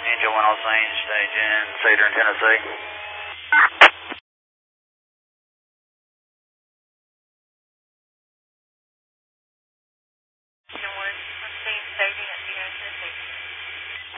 Angel 1 Los Angeles, stage in Saturn, Tennessee.